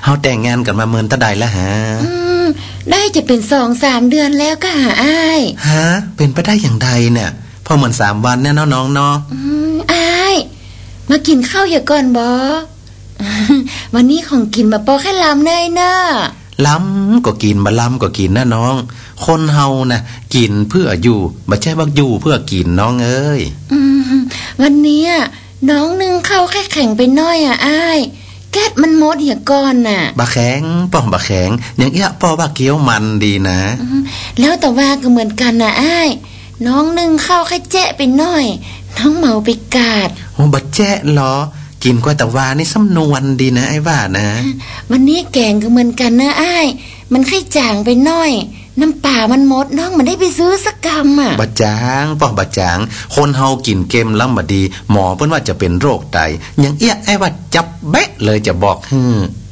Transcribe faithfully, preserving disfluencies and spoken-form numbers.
เฮาแต่งงานกันมาเมินตะใดแล้วฮะอืมได้จะเป็นสองสามเดือนแล้วก็หาอ้ายฮะเป็นไปได้อย่างใดเนี่ยพอเหมือนสามวันแน่เนาะน้องเนาะอืมอ้ายมากินข้าวอย่าก่อนบ่วันนี้ของกินมาปอแค่ลำเนยเนาะล้ำก็กินบ่ล้ำก็กินนะน้องคนเฮานะกินเพื่ออยู่บ่ใช่ว่าอยู่เพื่อกินน้องเอ้ยอืมวันนี้น้องนึงเข้าแค่แข็งไปหน่อยอ่ะอ้ายแก๊สมันหมดเหี่ยก่อนน่ะบะแข็งป้องบะแข็งอย่างเอี้ยป้อว่าเกี๊ยวมันดีนะแล้วแต่ว่าก็เหมือนกันน่ะอ้ายน้องนึงเข้าแค่แจ๊ะไปหน่อยน้องเมาไปกาดโอ้บ่แจ๊ะเหรอกินกว่าแต่ว่านี่สำนวนดีนะไอ้ว่านะวันนี้แกงก็เหมือนกันนะอ้ายมันไข่จางไปหน่อยน้ำป่ามันหมดน้องมันได้ไปซื้อสักกำอ่ะบะจางป้อบะจางคนเฮากินเค็มแล้วบ่ดีหมอเพิ่นว่าจะเป็นโรคไตอย่างเอี้ยไอ้ว่าจับแบะเลยจะบอกฮึ